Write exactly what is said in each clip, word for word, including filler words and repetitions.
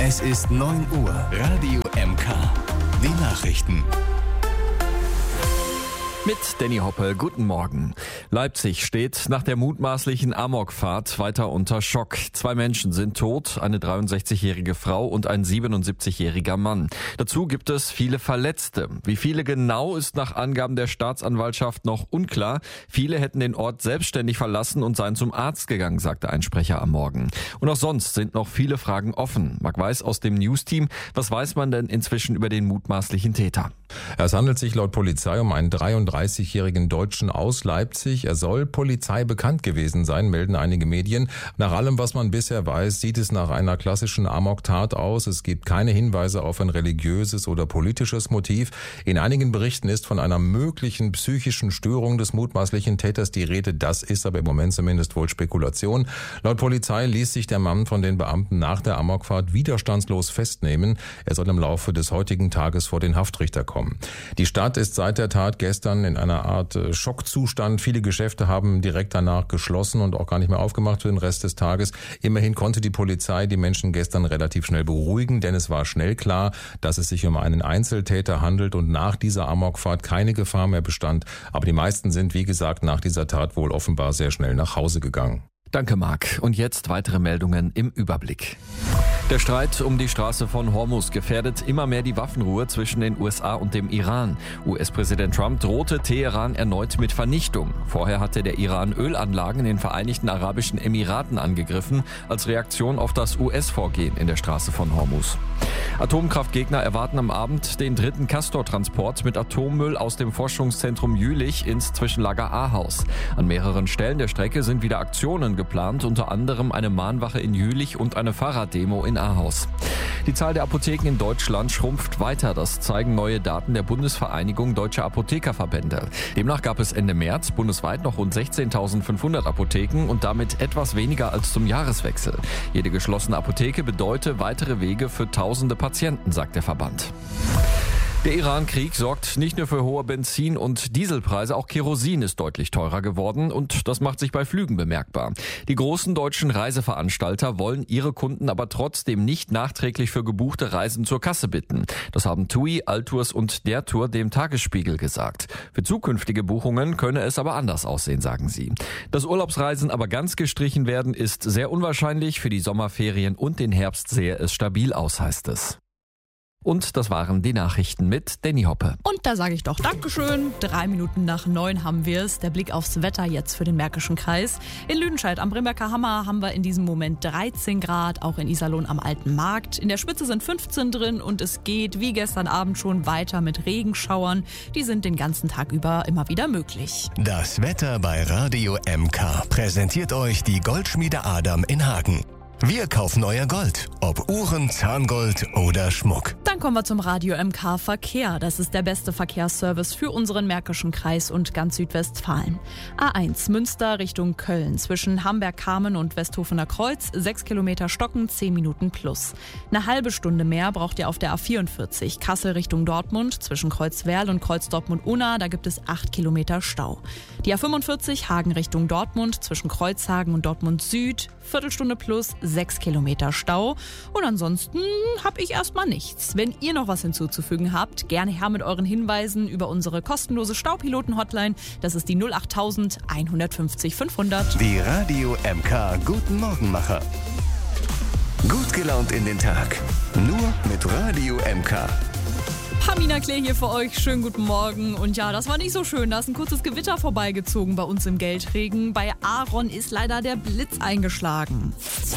Es ist neun Uhr. Radio M K. Die Nachrichten. Mit Danny Hoppe, guten Morgen. Leipzig steht nach der mutmaßlichen Amokfahrt weiter unter Schock. Zwei Menschen sind tot, eine dreiundsechzigjährige Frau und ein siebenundsiebzigjähriger Mann. Dazu gibt es viele Verletzte. Wie viele genau ist nach Angaben der Staatsanwaltschaft noch unklar. Viele hätten den Ort selbstständig verlassen und seien zum Arzt gegangen, sagte ein Sprecher am Morgen. Und auch sonst sind noch viele Fragen offen. Marc Weiß aus dem News-Team. Was weiß man denn inzwischen über den mutmaßlichen Täter? Es handelt sich laut Polizei um einen dreiunddreißigjährigen Deutschen aus Leipzig. Er soll Polizei bekannt gewesen sein, melden einige Medien. Nach allem, was man bisher weiß, sieht es nach einer klassischen Amok-Tat aus. Es gibt keine Hinweise auf ein religiöses oder politisches Motiv. In einigen Berichten ist von einer möglichen psychischen Störung des mutmaßlichen Täters die Rede. Das ist aber im Moment zumindest wohl Spekulation. Laut Polizei ließ sich der Mann von den Beamten nach der Amokfahrt widerstandslos festnehmen. Er soll im Laufe des heutigen Tages vor den Haftrichter kommen. Die Stadt ist seit der Tat gestern in einer Art Schockzustand. Viele Geschäfte haben direkt danach geschlossen und auch gar nicht mehr aufgemacht für den Rest des Tages. Immerhin konnte die Polizei die Menschen gestern relativ schnell beruhigen, denn es war schnell klar, dass es sich um einen Einzeltäter handelt und nach dieser Amokfahrt keine Gefahr mehr bestand. Aber die meisten sind, wie gesagt, nach dieser Tat wohl offenbar sehr schnell nach Hause gegangen. Danke, Marc. Und jetzt weitere Meldungen im Überblick. Der Streit um die Straße von Hormuz gefährdet immer mehr die Waffenruhe zwischen den U S A und dem Iran. U S-Präsident Trump drohte Teheran erneut mit Vernichtung. Vorher hatte der Iran Ölanlagen in den Vereinigten Arabischen Emiraten angegriffen, als Reaktion auf das U S-Vorgehen in der Straße von Hormuz. Atomkraftgegner erwarten am Abend den dritten Castor-Transport mit Atommüll aus dem Forschungszentrum Jülich ins Zwischenlager Ahaus. An mehreren Stellen der Strecke sind wieder Aktionen geplant, unter anderem eine Mahnwache in Jülich und eine Fahrraddemo in Ahaus. Die Zahl der Apotheken in Deutschland schrumpft weiter. Das zeigen neue Daten der Bundesvereinigung Deutscher Apothekerverbände. Demnach gab es Ende März bundesweit noch rund sechzehntausendfünfhundert Apotheken und damit etwas weniger als zum Jahreswechsel. Jede geschlossene Apotheke bedeutet weitere Wege für tausende Patienten, sagt der Verband. Der Iran-Krieg sorgt nicht nur für hohe Benzin- und Dieselpreise, auch Kerosin ist deutlich teurer geworden und das macht sich bei Flügen bemerkbar. Die großen deutschen Reiseveranstalter wollen ihre Kunden aber trotzdem nicht nachträglich für gebuchte Reisen zur Kasse bitten. Das haben TUI, Altours und der Tour dem Tagesspiegel gesagt. Für zukünftige Buchungen könne es aber anders aussehen, sagen sie. Dass Urlaubsreisen aber ganz gestrichen werden, ist sehr unwahrscheinlich. Für die Sommerferien und den Herbst sähe es stabil aus, heißt es. Und das waren die Nachrichten mit Danny Hoppe. Und da sage ich doch Dankeschön. Drei Minuten nach neun haben wir es. Der Blick aufs Wetter jetzt für den Märkischen Kreis. In Lüdenscheid am Brimberger Hammer haben wir in diesem Moment dreizehn Grad, auch in Iserlohn am Alten Markt. In der Spitze sind fünfzehn drin und es geht wie gestern Abend schon weiter mit Regenschauern. Die sind den ganzen Tag über immer wieder möglich. Das Wetter bei Radio M K präsentiert euch die Goldschmiede Adam in Hagen. Wir kaufen euer Gold, ob Uhren, Zahngold oder Schmuck. Dann kommen wir zum Radio M K Verkehr. Das ist der beste Verkehrsservice für unseren Märkischen Kreis und ganz Südwestfalen. A eins Münster Richtung Köln zwischen Hamberg-Kamen und Westhofener Kreuz. sechs Kilometer Stocken, zehn Minuten plus. Eine halbe Stunde mehr braucht ihr auf der A vierundvierzig Kassel Richtung Dortmund zwischen Kreuzwerl und Kreuz-Dortmund-Unna. Da gibt es acht Kilometer Stau. Die A fünfundvierzig Hagen Richtung Dortmund zwischen Kreuzhagen und Dortmund Süd. Viertelstunde plus, sechs Kilometer Stau. Und ansonsten habe ich erstmal nichts. Wenn ihr noch was hinzuzufügen habt, gerne her mit euren Hinweisen über unsere kostenlose Staupiloten-Hotline. Das ist die null achttausend einhundertfünfzig fünfhundert. Die Radio M K Guten Morgenmacher. Gut gelaunt in den Tag. Nur mit Radio M K. Pamina Klee hier für euch. Schönen guten Morgen. Und ja, das war nicht so schön. Da ist ein kurzes Gewitter vorbeigezogen bei uns im Geldregen. Bei Aaron ist leider der Blitz eingeschlagen.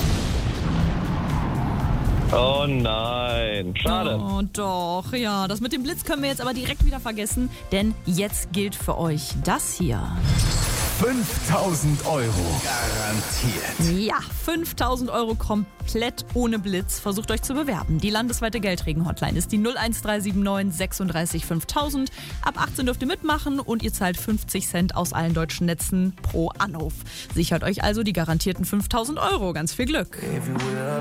Oh nein, schade. Oh doch, ja. Das mit dem Blitz können wir jetzt aber direkt wieder vergessen, denn jetzt gilt für euch das hier. fünftausend Euro. Garantiert. Ja, fünftausend Euro komplett ohne Blitz. Versucht euch zu bewerben. Die landesweite Geldregen-Hotline ist die null eins drei sieben neun sechsunddreißig fünftausend. Ab achtzehn dürft ihr mitmachen und ihr zahlt fünfzig Cent aus allen deutschen Netzen pro Anruf. Sichert euch also die garantierten fünftausend Euro. Ganz viel Glück.